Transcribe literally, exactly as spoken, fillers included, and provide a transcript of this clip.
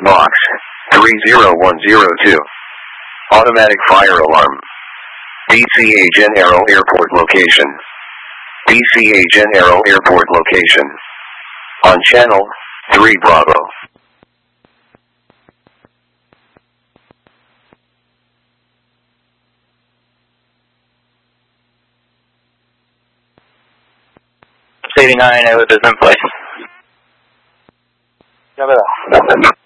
Box three zero one zero two. Automatic fire alarm. D C A Gennaro Airport location. D C A Gennaro Airport location. On channel three Bravo. eighty-nine, I live in place. Ya me da.